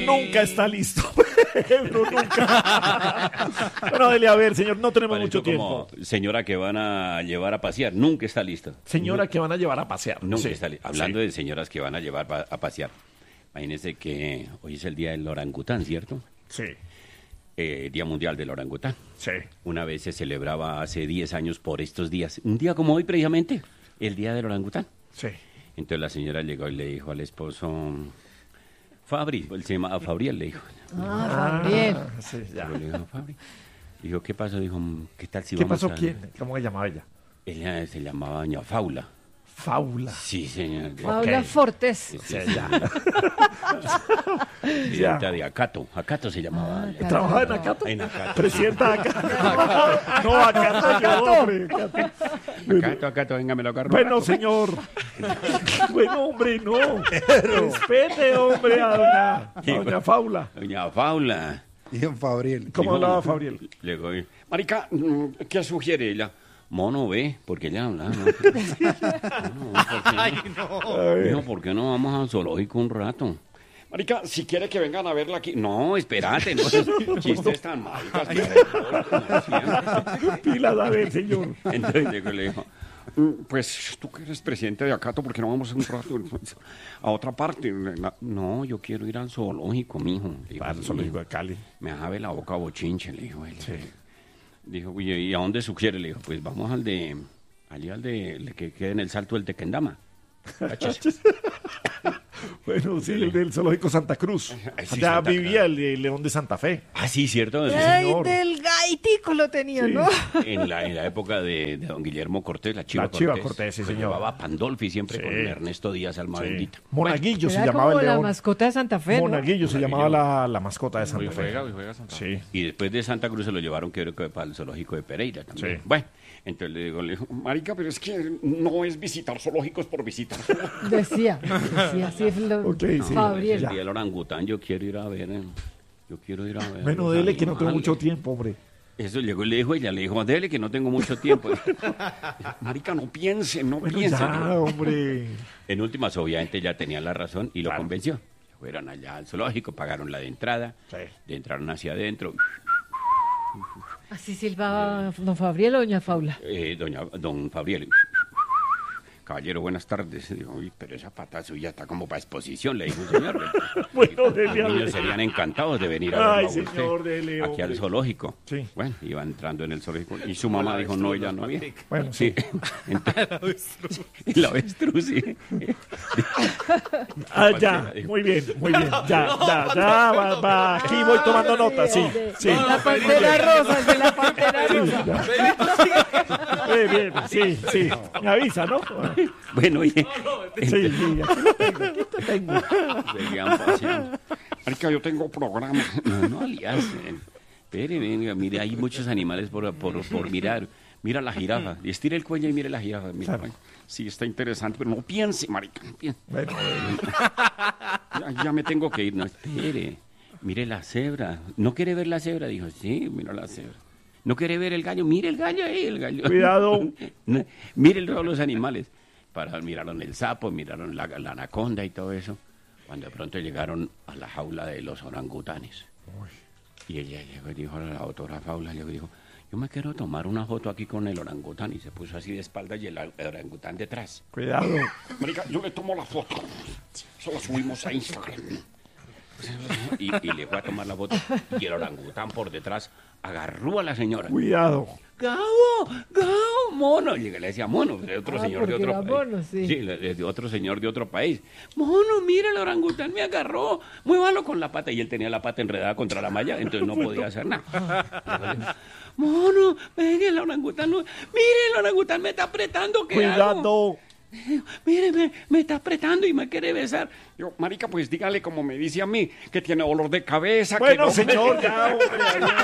nunca está listo. Pedro nunca. Bueno, dele a ver, señor, no tenemos mucho tiempo. Señora que van a llevar a pasear, nunca está lista. Señora que van a llevar a pasear. Nunca Sí, está lista. Hablando de señoras que van a llevar a pasear. Imagínense que hoy es el día del orangután, ¿cierto? Sí, Día Mundial del Orangután. sí. Una vez se celebraba hace 10 años por estos días. Un día como hoy, precisamente, el Día del Orangután. Sí. Entonces la señora llegó y le dijo al esposo, Fabri, él se llamaba Fabriel, le dijo. Fabriel. Sí, ya. Le dijo, Fabri. Dijo, ¿qué pasó? Dijo, ¿qué tal si ¿Qué vamos pasó? a...? ¿Quién? ¿Cómo se llamaba ella? Ella se llamaba doña Faula. Faula. Sí, señor. Paula Fortes. Sí, Sí, sí, ya. presidenta de Acato. Acato se llamaba. ella. ¿Trabajaba en Acato? En Acato. Presidenta de Acato. No, Acato yo, hombre. Acato. Acato, venga, me lo agarro. Bueno, señor. Bueno, hombre, no. Respete, hombre, a doña Faula. Doña Faula. Dijo Fabriel. ¿Cómo hablaba Fabriel? Le digo, marica, ¿qué sugiere ella? Mono, ve, porque ella habla. ¿No? Dijo, ¿por qué no vamos al zoológico un rato? Marica, si quiere que vengan a verla aquí. No, espérate, no. Chistes tan maricas. Pilas, a ver, señor. Entonces llegó y le dijo, pues tú que eres presidente de Acato, ¿por qué no vamos un rato a otra parte? No, yo quiero ir al zoológico, mijo. Dijo, Al zoológico de Cali. me jave la boca bochinche, le dijo él. Sí. Dijo, ¿y a dónde sugiere? Le dijo, pues vamos al de que quede en el Salto del Tequendama. Bueno, sí, el del zoológico Santa Cruz. Sí, Allá Santa vivía el león de Santa Fe. Ah, sí, cierto. Ay, señor. del gaitico lo tenía, Sí. ¿no? En la época de don Guillermo Cortés, la Chiva Cortés, sí, que señor. llevaba Pandolfi siempre Sí. con Ernesto Díaz, alma Sí. bendita. Monaguillo se Era llamaba como el la león. mascota de Santa Fe, ¿no? Monaguillo se Monaguillo. llamaba la mascota de Santa Hoy Fe. juega Santa Sí. Y después de Santa Cruz se lo llevaron, creo que para el zoológico de Pereira también. Sí. Bueno, entonces le digo, marica, pero es que no es visitar zoológicos por visitar. Decía, así es lo Ok, sí. Fabriel. El día del orangután yo quiero ir a ver. Yo quiero ir a ver. Bueno, los dele que no tengo animales. mucho tiempo, hombre. Eso llegó y le dijo ella, le dijo, dele que no tengo mucho tiempo. Marica, no piense, no Bueno, piense. ya, hombre. En últimas, obviamente, ya tenía la razón y lo Claro. convenció. Fueron allá al zoológico, pagaron la de entrada, Sí. entraron hacia adentro. Así silbaba don Fabriel o doña Faula. Don Fabriel. Caballero, buenas tardes. Digo, uy, pero esa pata suya está como para exposición, le dijo un señor. Bueno, Los dele a niños ver. serían encantados de venir a Ay, verlo a usted, señor, dele, aquí al hombre. zoológico. Sí. Bueno, iba entrando en el zoológico y su mamá dijo, no, ella no había. Bueno, sí. Y la avestruz, sí. Ah, ya, muy bien, muy bien. Ya, va. Aquí voy tomando nota, sí, sí. La pantera rosa, el de la pantera rosa. Bien, sí. Me avisa, ¿no? Bueno, oye, Sí, aquí te tengo. seguían paseando. Marica, yo tengo programa. No, alias. Espere, venga, mire, hay muchos animales por mirar. Mira la jirafa. Y estira el cuello y mire la jirafa. Mira, Claro. sí, está interesante, pero no piense, marica, no piense. Bueno, Ya me tengo que ir. No, espere. Mire la cebra. ¿No quiere ver la cebra? Dijo, sí, mira la cebra. ¿No quiere ver el gallo? Mire el gallo ahí, el gallo. Cuidado. No, mire todos los animales. Miraron el sapo, miraron la anaconda y todo eso. Cuando de pronto llegaron a la jaula de los orangutanes. Y ella llegó y dijo a la doctora Faula, le dijo, yo me quiero tomar una foto aquí con el orangután. Y se puso así de espaldas y el orangután detrás. cuidado. Marica, yo le tomo la foto. Eso la subimos a Instagram. Y le fue a tomar la foto. Y el orangután por detrás agarró a la señora. Cuidado. ¡Gabo! ¡Mono! Y le decía mono, de otro señor de porque otro era país. mono, sí. De otro señor de otro país. Mono, mira, el orangután me agarró. Muévalo con la pata. Y él tenía la pata enredada contra la malla, entonces no podía hacer nada. Mono, venga, el orangután. Mire, el orangután me está apretando. ¿Qué hago? Cuidado. Mire, me está apretando y me quiere besar. Yo, marica, pues dígale como me dice a mí, que tiene dolor de cabeza. Bueno, que no... señor, ya, hombre.